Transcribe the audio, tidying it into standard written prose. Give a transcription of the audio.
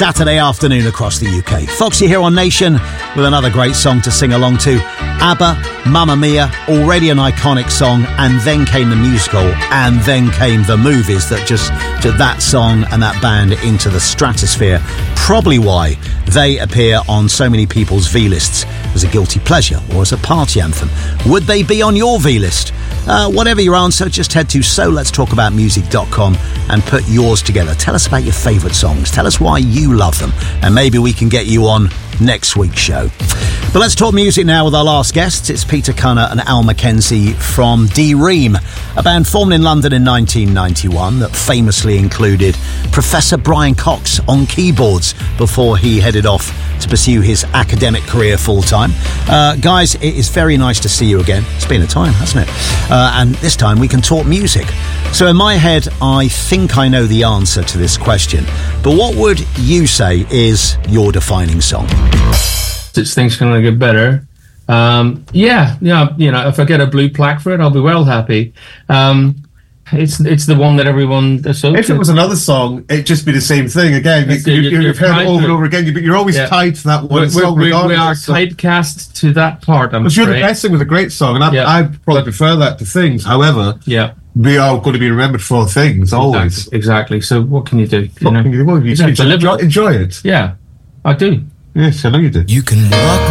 Saturday afternoon across the UK. Foxy here on Nation with another great song to sing along to. ABBA, Mamma Mia, already an iconic song, and then came the musical, and then came the movies that just took that song and that band into the stratosphere. Probably why they appear on so many people's V-lists as a guilty pleasure or as a party anthem. Would they be on your V-list? Whatever your answer, just head to soletstalkaboutmusic.com and put yours together. Tell us about your favourite songs. Tell us why you love them, and maybe we can get you on next week's show. But let's talk music now with our last guests. It's Peter Cunner and Al Mackenzie from D-Ream, a band formed in London in 1991 that famously included Professor Brian Cox on keyboards before he headed off to pursue his academic career full-time. Guys, it is very nice to see you again. It's been a time, hasn't it? And this time we can talk music. So in my head, I think I know the answer to this question. But what would you say is your defining song? It's Things Gonna Get Better. Yeah, you know, if I get a blue plaque for it, I'll be well happy. It's the one that everyone associates. If it was another song, it'd just be the same thing again. You've heard it over and over again, but you're always tied to that one song. We are typecast to that part. I'm afraid. You're the best thing with a great song, and I probably prefer that to Things. However, we are going to be remembered for Things always. Exactly. So what can you do? You enjoy it. Yeah, I do. Yes, I know you do. You can walk